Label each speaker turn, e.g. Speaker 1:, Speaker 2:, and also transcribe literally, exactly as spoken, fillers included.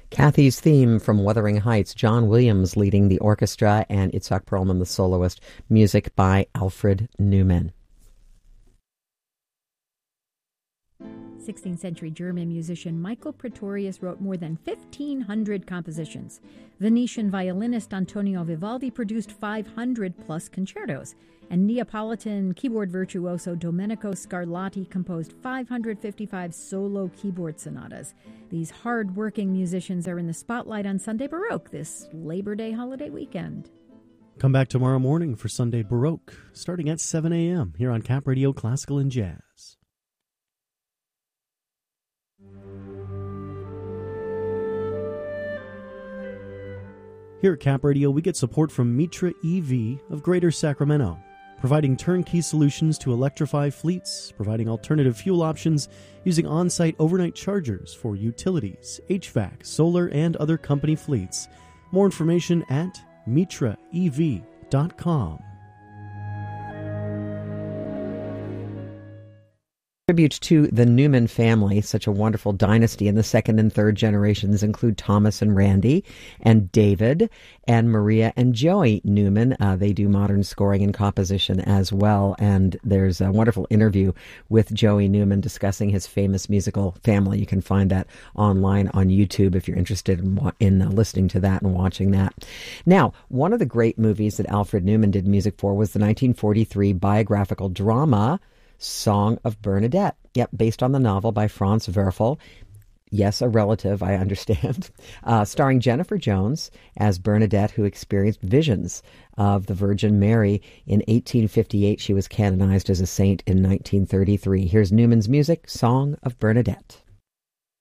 Speaker 1: Kathy's theme from Wuthering Heights, John Williams leading the orchestra, and Itzhak Perlman, the soloist. Music by Alfred Newman.
Speaker 2: sixteenth century German musician Michael Praetorius wrote more than fifteen hundred compositions. Venetian violinist Antonio Vivaldi produced five hundred plus concertos, and Neapolitan keyboard virtuoso Domenico Scarlatti composed five hundred fifty-five solo keyboard sonatas. These hard-working musicians are in the spotlight on Sunday Baroque this Labor Day holiday weekend.
Speaker 3: Come back tomorrow morning for Sunday Baroque, starting at seven a.m. here on Cap Radio Classical and Jazz. Here at Cap Radio, we get support from Mitra E V of Greater Sacramento, providing turnkey solutions to electrify fleets, providing alternative fuel options using on-site overnight chargers for utilities, H V A C, solar, and other company fleets. More information at mitra e v dot com.
Speaker 1: Tribute to the Newman family, such a wonderful dynasty, and the second and third generations include Thomas and Randy and David and Maria and Joey Newman. Uh, they do modern scoring and composition as well, and there's a wonderful interview with Joey Newman discussing his famous musical family. You can find that online on YouTube if you're interested in, in uh, listening to that and watching that. Now, one of the great movies that Alfred Newman did music for was the nineteen forty-three biographical drama Song of Bernadette. Yep, based on the novel by Franz Werfel. Yes, a relative, I understand. Uh, starring Jennifer Jones as Bernadette, who experienced visions of the Virgin Mary. In eighteen fifty-eight, she was canonized as a saint in nineteen thirty-three. Here's Newman's music, Song of Bernadette.